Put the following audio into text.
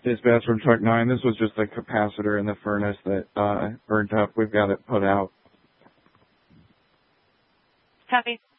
Dispatch from Truck 9, this was just a capacitor in the furnace that burnt up. We've got it put out. Copy.